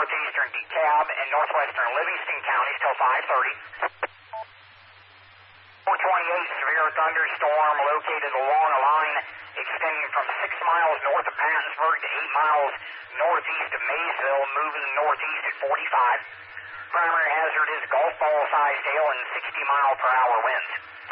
northeastern DeKalb and northwestern Livingston counties till 5:30. 428 severe thunderstorm located along a line extending from 6 miles north of Pattonsburg to 8 miles northeast of Maysville, moving northeast at 45. Primary hazard is golf ball sized hail and 60-mile-per-hour winds.